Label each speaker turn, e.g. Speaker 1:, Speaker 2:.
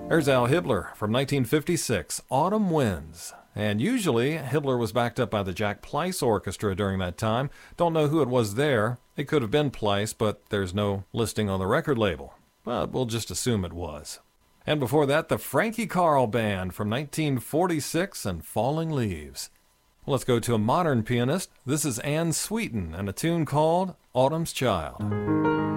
Speaker 1: There's Al Hibbler from 1956, Autumn Winds. And usually, Hibbler was backed up by the Jack Pleiss Orchestra during that time. Don't know who it was there. It could have been Pleiss, but there's no listing on the record label. But we'll just assume it was. And before that, the Frankie Carl Band from 1946 and Falling Leaves. Let's go to a modern pianist. This is Anne Sweeten and a tune called Autumn's Child.